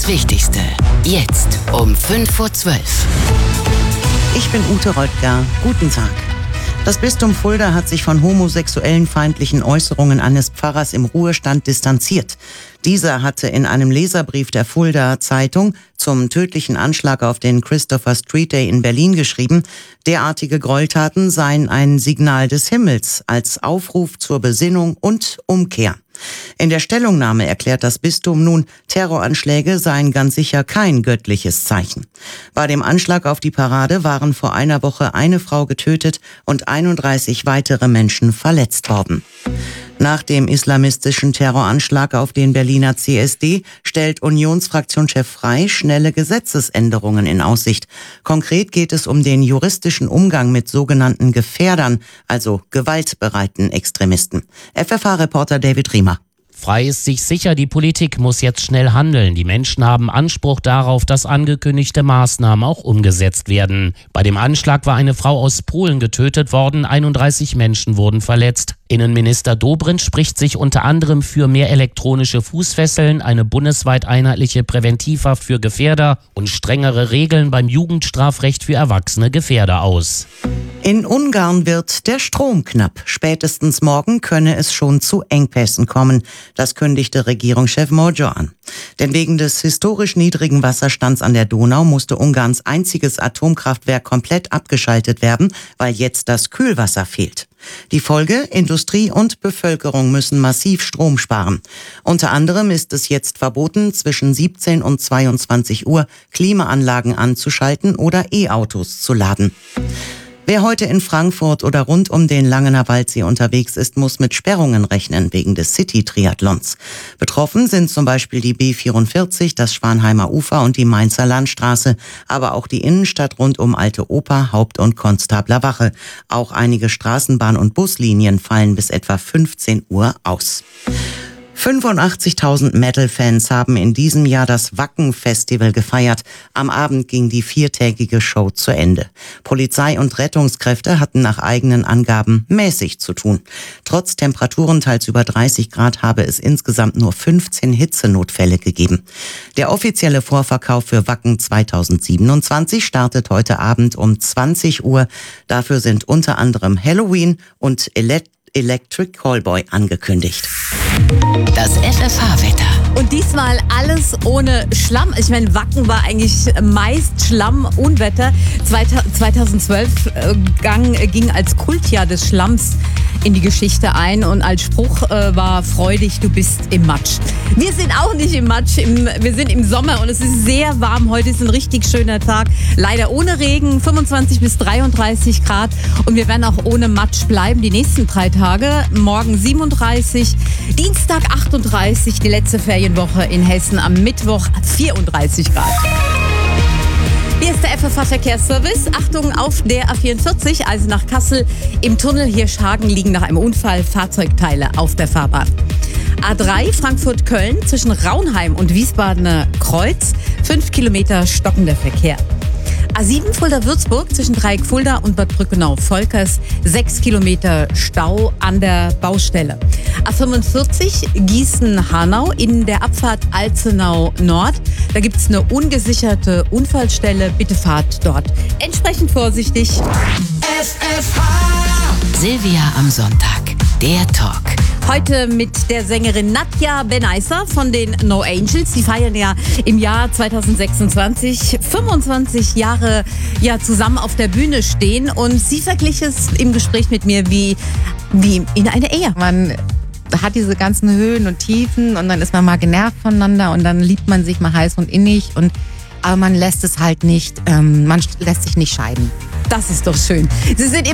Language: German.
Das Wichtigste, jetzt um 11:05. Ich bin Ute Röttger. Guten Tag. Das Bistum Fulda hat sich von homosexuellen feindlichen Äußerungen eines Pfarrers im Ruhestand distanziert. Dieser hatte in einem Leserbrief der Fuldaer Zeitung zum tödlichen Anschlag auf den Christopher Street Day in Berlin geschrieben, derartige Gräueltaten seien ein Signal des Himmels als Aufruf zur Besinnung und Umkehr. In der Stellungnahme erklärt das Bistum nun, Terroranschläge seien ganz sicher kein göttliches Zeichen. Bei dem Anschlag auf die Parade waren vor einer Woche eine Frau getötet und 31 weitere Menschen verletzt worden. Nach dem islamistischen Terroranschlag auf den Berliner CSD stellt Unionsfraktionschef Frey schnelle Gesetzesänderungen in Aussicht. Konkret geht es um den juristischen Umgang mit sogenannten Gefährdern, also gewaltbereiten Extremisten. FFH-Reporter David Riemer. Frey ist sich sicher, die Politik muss jetzt schnell handeln. Die Menschen haben Anspruch darauf, dass angekündigte Maßnahmen auch umgesetzt werden. Bei dem Anschlag war eine Frau aus Polen getötet worden, 31 Menschen wurden verletzt. Innenminister Dobrindt spricht sich unter anderem für mehr elektronische Fußfesseln, eine bundesweit einheitliche Präventivhaft für Gefährder und strengere Regeln beim Jugendstrafrecht für erwachsene Gefährder aus. In Ungarn wird der Strom knapp. Spätestens morgen könne es schon zu Engpässen kommen. Das kündigte Regierungschef Magyar an. Denn wegen des historisch niedrigen Wasserstands an der Donau musste Ungarns einziges Atomkraftwerk komplett abgeschaltet werden, weil jetzt das Kühlwasser fehlt. Die Folge: Industrie und Bevölkerung müssen massiv Strom sparen. Unter anderem ist es jetzt verboten, zwischen 17 und 22 Uhr Klimaanlagen anzuschalten oder E-Autos zu laden. Wer heute in Frankfurt oder rund um den Langener Waldsee unterwegs ist, muss mit Sperrungen rechnen wegen des City-Triathlons. Betroffen sind zum Beispiel die B44, das Schwanheimer Ufer und die Mainzer Landstraße, aber auch die Innenstadt rund um Alte Oper, Haupt- und Konstabler Wache. Auch einige Straßenbahn- und Buslinien fallen bis etwa 15 Uhr aus. 85.000 Metal-Fans haben in diesem Jahr das Wacken-Festival gefeiert. Am Abend ging die 4-tägige Show zu Ende. Polizei und Rettungskräfte hatten nach eigenen Angaben mäßig zu tun. Trotz Temperaturen teils über 30 Grad habe es insgesamt nur 15 Hitzenotfälle gegeben. Der offizielle Vorverkauf für Wacken 2027 startet heute Abend um 20 Uhr. Dafür sind unter anderem Halloween und Electric Callboy angekündigt. Das FFH-Wetter. Und diesmal alles ohne Schlamm. Ich meine, Wacken war eigentlich meist Schlamm, Unwetter. 2012 ging als Kultjahr des Schlamms in die Geschichte ein und als Spruch war freudig, du bist im Matsch. Wir sind auch nicht im Matsch, wir sind im Sommer und es ist sehr warm. Heute ist ein richtig schöner Tag. Leider ohne Regen, 25 bis 33 Grad und wir werden auch ohne Matsch bleiben die nächsten 3 Tage. Morgen 37, Dienstag 38, die letzte Ferienwoche in Hessen, am Mittwoch 34 Grad. Hier ist der FFH-Verkehrsservice. Achtung auf der A44, also nach Kassel. Im Tunnel Hirschhagen liegen nach einem Unfall Fahrzeugteile auf der Fahrbahn. A3 Frankfurt-Köln zwischen Raunheim und Wiesbadener Kreuz. 5 Kilometer stockender Verkehr. A7 Fulda-Würzburg zwischen Dreieck Fulda und Bad Brückenau-Volkers. 6 Kilometer Stau an der Baustelle. A45 Gießen-Hanau in der Abfahrt Alzenau Nord. Da gibt es eine ungesicherte Unfallstelle. Bitte fahrt dort entsprechend vorsichtig. FFH. Silvia am Sonntag. Der Talk. Heute mit der Sängerin Nadja Benaisa von den No Angels. Die feiern ja im Jahr 2026 25 Jahre zusammen auf der Bühne stehen. Und sie verglich es im Gespräch mit mir wie in einer Ehe. Man hat diese ganzen Höhen und Tiefen und dann ist man mal genervt voneinander und dann liebt man sich mal heiß und innig. Aber man lässt es halt nicht, man lässt sich nicht scheiden. Das ist doch schön. Sie sind